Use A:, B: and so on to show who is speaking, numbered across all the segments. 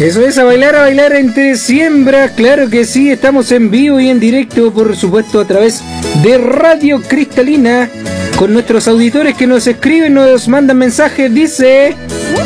A: Eso es, a bailar entre siembra, claro que sí, estamos en vivo y en directo, por supuesto, a través de Radio Cristalina, con nuestros auditores que nos escriben, nos mandan mensajes, dice...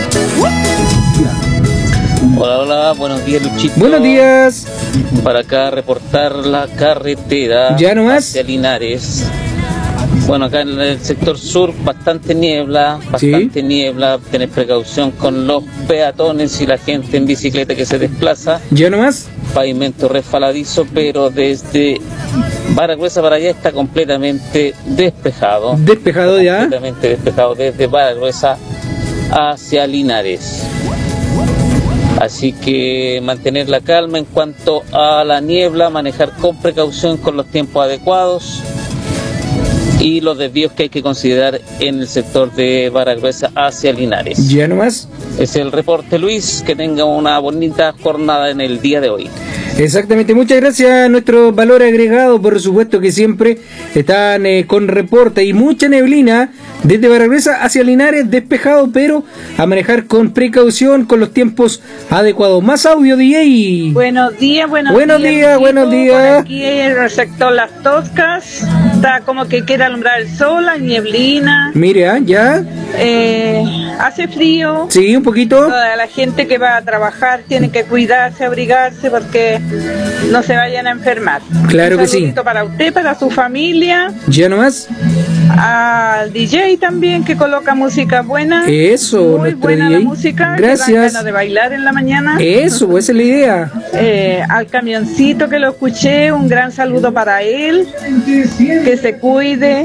B: Hola, buenos días, Luchito.
A: Buenos días.
B: Para acá reportar la carretera
A: ya nomás
B: hacia Linares. Bueno, acá en el sector sur bastante niebla, tener precaución con los peatones y la gente en bicicleta que se desplaza.
A: Ya nomás.
B: Pavimento resbaladizo, pero desde Varagruesa para allá está completamente despejado.
A: Despejado ya.
B: Completamente despejado desde Varagruesa hacia Linares. Así que mantener la calma en cuanto a la niebla, manejar con precaución con los tiempos adecuados y los desvíos que hay que considerar en el sector de Varagruesa hacia Linares.
A: Ya nomás.
B: Es el reporte, Luis, que tenga una bonita jornada en el día de hoy.
A: Exactamente, muchas gracias a nuestro valor agregado, por supuesto que siempre están con reporte y mucha neblina desde Varagruesa hacia Linares, despejado, pero a manejar con precaución, con los tiempos adecuados. Más audio, DJ.
C: Buenos días.
A: Buenos días.
C: Por aquí en el sector Las Toscas está como que quiere alumbrar el sol, la nieblina.
A: Mira, ya.
C: Hace frío.
A: Sí, un poquito.
C: Toda la gente que va a trabajar tiene que cuidarse, abrigarse porque no se vayan a enfermar.
A: Claro que sí.
C: Un saludito para usted, para su familia.
A: Ya nomás.
C: Al DJ también, que coloca música buena.
A: Eso,
C: muy buena
A: DJ.
C: la música.
A: Gracias.
C: Que dan ganas de bailar en la mañana.
A: Eso, esa es la idea.
C: Al camioncito que lo escuché, un gran saludo para él. Que se cuide,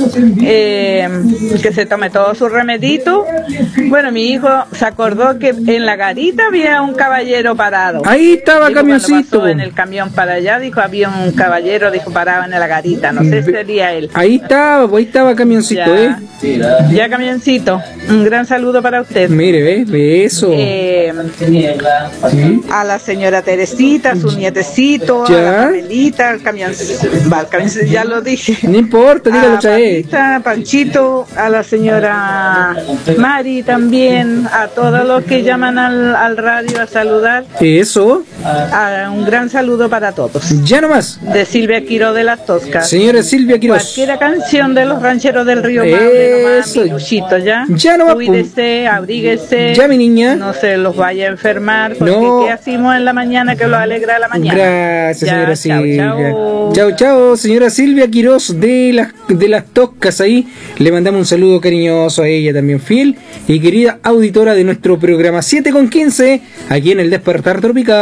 C: que se tome todo su remedito. Bueno, mi hijo se acordó que en la garita había un caballero parado.
A: Ahí estaba
C: dijo,
A: camioncito.
C: Pasó en el camión para allá, dijo, había un caballero, dijo, parado en la garita. No sé si sería él.
A: Ahí estaba camioncito,
C: Ya, camioncito. Un gran saludo para usted.
A: Mire, ve eso.
C: A la señora Teresita, su nietecito,
A: ya.
C: A la Carmelita, al camioncito, ya lo dije.
A: No importa, dígalo,
C: a Panchito, a la señora Mari también, a todos los que llaman al radio a saludar.
A: Eso.
C: Un gran saludo para todos.
A: Ya nomás.
C: De Silvia Quirós de Las Toscas.
A: Señora Silvia Quirós.
C: Cualquier canción de los rancheros del Río Maule,
A: eso.
C: Luchito, ¿ya?
A: Ya nomás.
C: Cuídese, abríguese.
A: Ya, mi niña.
C: No se los vaya a enfermar, porque ¿qué hacemos en la mañana que los alegra la mañana?
A: Gracias,
C: ya,
A: señora Silvia. Chao, señora Silvia Quirós de las Toscas ahí. Le mandamos un saludo cariñoso a ella también, fiel y querida auditora de nuestro programa 7:15, aquí en el Despertar Tropical.